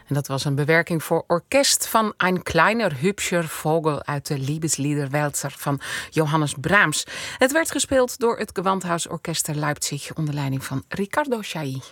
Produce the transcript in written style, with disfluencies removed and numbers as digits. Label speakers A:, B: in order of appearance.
A: En dat was een bewerking voor orkest van Ein kleiner hübscher Vogel uit de Liebesliederwälzer van Johannes Brahms. Het werd gespeeld door het Gewandhausorchester Leipzig onder leiding van Riccardo Chailly.